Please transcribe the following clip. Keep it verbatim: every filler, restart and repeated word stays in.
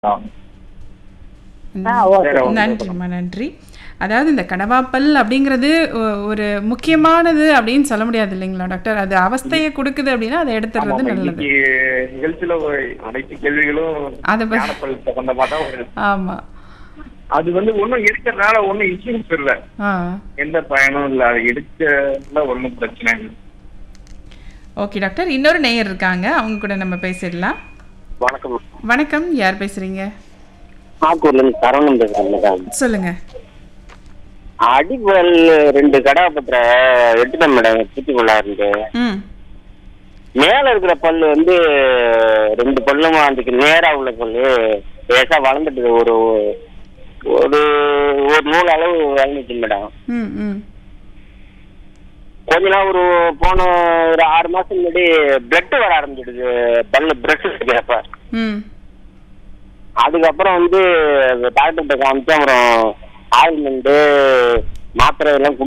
ஆ. ம். ஆ ஓகே. வேற ஒண்ணும் நன்றிம்மா, நன்றி. அதாவது இந்த கடவாப்பல் அப்படிங்கிறது ஒ ஒரு முக்கியமானது அப்படின்னு சொல்ல முடியாது இல்லைங்களா டாக்டர்? அது அவஸ்தைய குடுக்குது அப்படின்னா, அத எடுத்துறது ஆமாமா. நல்லது. இன்னைக்கு நிகழ்ச்சியில ஒரு அனைத்து கேள்விகளும் அத ப ஞானப்பல் சம்பந்தமா தான் வருது. ஆமா. அது வந்து ஒண்ணும் எடுக்கிறதுனால ஒண்ணும் இஷ்யூஸ் இல்ல. ஆ. எந்த பயனும் இல்ல. அது எடுக்கிறதுல ஒண்ணும் பிரச்சனை இல்ல. Okay doctor. இன்னொரு நேயர் இருக்காங்க. அவங்க கூட நம்ம பேசிடலாம். வணக்கம். வணக்கம். யார் பேசுறீங்க? ஆக்கூர்லேருந்து சரவணன் பேசுறேன் மேடம். சொல்லுங்க. அடிப்பல் ரெண்டு கடாபத்திர எடுத்துட்டேன் மேடம் தூத்துக்குள்ள இருந்து. ம். மேல இருக்கிற பல்லு வந்து ரெண்டு பல்லும் அதுக்கு நேரா உள்ள பல்லு லேசா வளர்ந்துட்டு ஒரு ஒரு ஒரு நூல் அளவு வளர்ந்துச்சு மேடம். ம். ம். கொஞ்ச நாள் ஒரு போன ஒரு ஆறு மாசம் முன்னாடி பிளட் வர ஆரம்பிச்சிடுது பல்லு பிரஷ் இருக்கிறப்ப. ம். அதுக்கப்புறம் வந்து டாக்டர்கிட்ட காமிச்சு அப்புறம் ஆயில்மெண்ட் மாத்திரை எல்லாம்